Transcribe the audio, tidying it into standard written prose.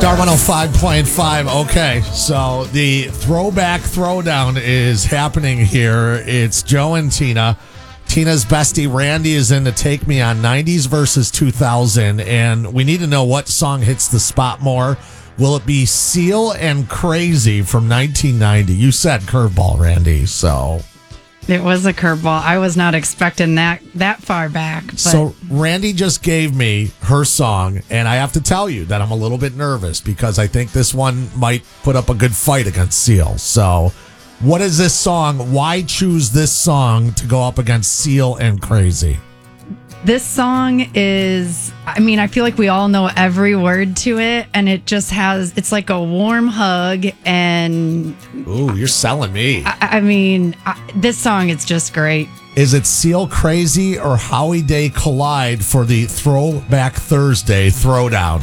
Star 105.5. Okay, so the throwback throwdown is happening here. It's Joe and Tina. Tina's bestie Randy is in to take me on 90s versus 2000, and we need to know what song hits the spot more. Will it be Seal and Crazy from 1990? You said curveball, Randy, so... It was a curveball. I was not expecting that far back. But. So Randy just gave me her song, and I have to tell you that I'm a little bit nervous because I think this one might put up a good fight against Seal. So what is this song? Why choose this song to go up against Seal and Crazy? This song is, I feel like we all know every word to it, and it just has, it's like a warm hug, and... Ooh, you're selling me. This song is just great. Is it Seal Crazy or Howie Day Collide for the Throwback Thursday throwdown?